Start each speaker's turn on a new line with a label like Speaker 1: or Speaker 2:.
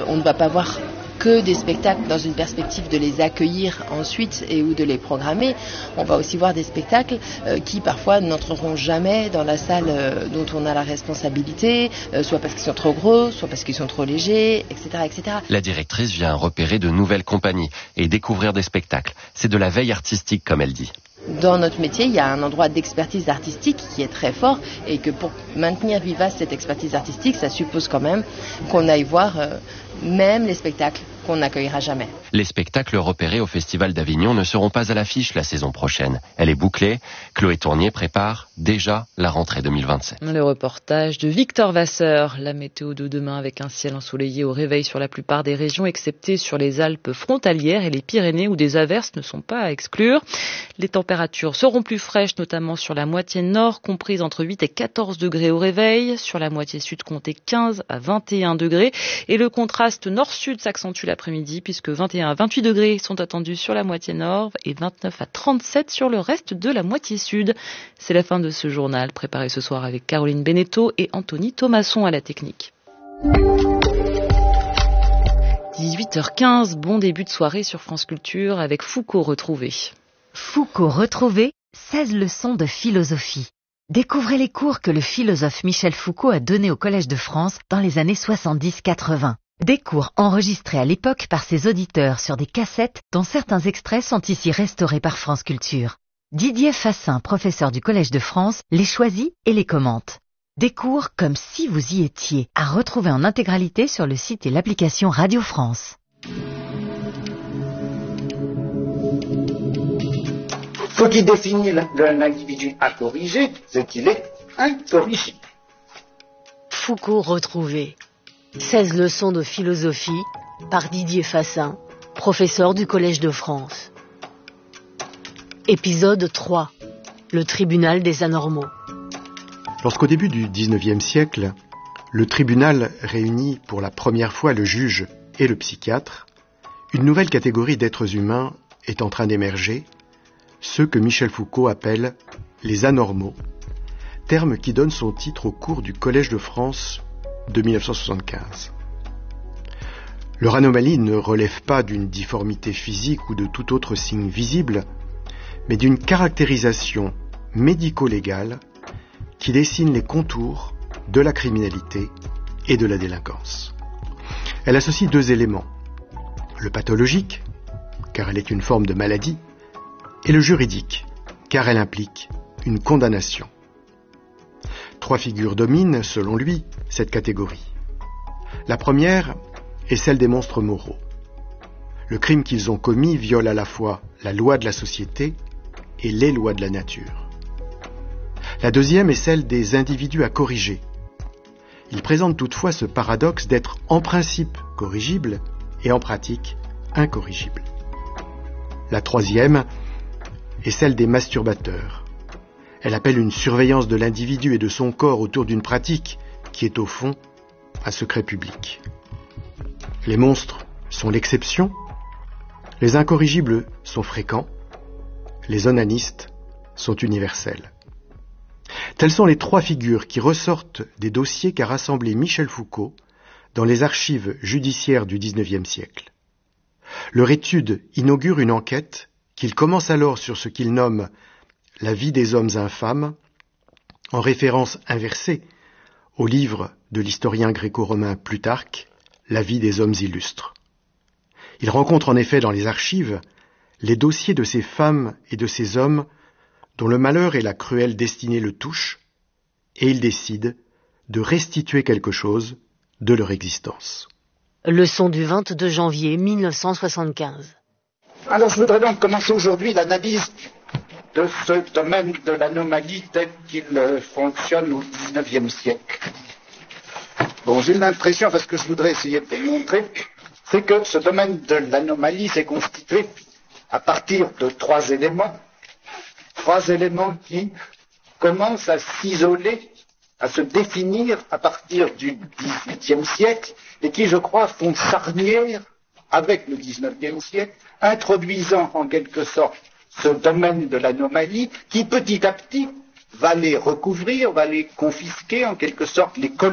Speaker 1: On ne va pas voir que des spectacles dans une perspective de les accueillir ensuite et ou de les programmer. On va aussi voir des spectacles qui parfois n'entreront jamais dans la salle dont on a la responsabilité, soit parce qu'ils sont trop gros, soit parce qu'ils sont trop légers, etc., etc.
Speaker 2: La directrice vient repérer de nouvelles compagnies et découvrir des spectacles. C'est de la veille artistique, comme elle dit.
Speaker 1: Dans notre métier, il y a un endroit d'expertise artistique qui est très fort et que pour maintenir vivace cette expertise artistique, ça suppose quand même qu'on aille voir même les spectacles qu'on n'accueillera jamais.
Speaker 2: Les spectacles repérés au Festival d'Avignon ne seront pas à l'affiche la saison prochaine. Elle est bouclée. Chloé Tournier prépare déjà la rentrée 2027.
Speaker 3: Le reportage de Victor Vasseur. La météo de demain avec un ciel ensoleillé au réveil sur la plupart des régions, excepté sur les Alpes frontalières et les Pyrénées où des averses ne sont pas à exclure. Les températures seront plus fraîches, notamment sur la moitié nord, comprises entre 8 et 14 degrés au réveil. Sur la moitié sud, comptez 15 à 21 degrés. Et le contraste nord-sud s'accentue l'après-midi, puisque 21 à 28 degrés sont attendus sur la moitié nord et 29 à 37 sur le reste de la moitié sud. C'est la fin de ce journal, préparé ce soir avec Caroline Beneteau et Anthony Thomasson à la technique. 18h15, bon début de soirée sur France Culture avec Foucault retrouvé.
Speaker 4: Foucault retrouvé, 16 leçons de philosophie. Découvrez les cours que le philosophe Michel Foucault a donnés au Collège de France dans les années 70-80. Des cours enregistrés à l'époque par ses auditeurs sur des cassettes dont certains extraits sont ici restaurés par France Culture. Didier Fassin, professeur du Collège de France, les choisit et les commente. Des cours comme si vous y étiez, à retrouver en intégralité sur le site et l'application Radio France.
Speaker 5: Ce qui définit l'individu incorrigé, c'est qu'il est incorrigible.
Speaker 6: Foucault retrouvé. 16 leçons de philosophie par Didier Fassin, professeur du Collège de France. Épisode 3. Le tribunal des anormaux.
Speaker 7: Lorsqu'au début du XIXe siècle, le tribunal réunit pour la première fois le juge et le psychiatre, une nouvelle catégorie d'êtres humains est en train d'émerger, ceux que Michel Foucault appelle les anormaux, terme qui donne son titre au cours du Collège de France de 1975. Leur anomalie ne relève pas d'une difformité physique ou de tout autre signe visible, mais d'une caractérisation médico-légale qui dessine les contours de la criminalité et de la délinquance. Elle associe deux éléments, le pathologique, car elle est une forme de maladie, et le juridique, car elle implique une condamnation. Trois figures dominent, selon lui, cette catégorie. La première est celle des monstres moraux. Le crime qu'ils ont commis viole à la fois la loi de la société et les lois de la nature. La deuxième est celle des individus à corriger. Ils présentent toutefois ce paradoxe d'être en principe corrigibles et en pratique incorrigibles. La troisième est celle des masturbateurs. Elle appelle une surveillance de l'individu et de son corps autour d'une pratique qui est au fond un secret public. Les monstres sont l'exception, les incorrigibles sont fréquents, les onanistes sont universels. Telles sont les trois figures qui ressortent des dossiers qu'a rassemblés Michel Foucault dans les archives judiciaires du XIXe siècle. Leur étude inaugure une enquête qu'il commence alors sur ce qu'il nomme la vie des hommes infâmes, en référence inversée au livre de l'historien gréco-romain Plutarque, La vie des hommes illustres. Il rencontre en effet dans les archives les dossiers de ces femmes et de ces hommes dont le malheur et la cruelle destinée le touchent, et il décide de restituer quelque chose de leur existence.
Speaker 6: Leçon du 22 janvier 1975.
Speaker 5: Alors je voudrais donc commencer aujourd'hui l'analyse de ce domaine de l'anomalie tel qu'il fonctionne au XIXe siècle. Bon, j'ai l'impression, parce que je voudrais essayer de démontrer, c'est que ce domaine de l'anomalie s'est constitué à partir de trois éléments qui commencent à s'isoler, à se définir à partir du XVIIIe siècle et qui, je crois, font charnière avec le XIXe siècle, introduisant en quelque sorte ce domaine de l'anomalie qui, petit à petit, va les recouvrir, va les confisquer, en quelque sorte les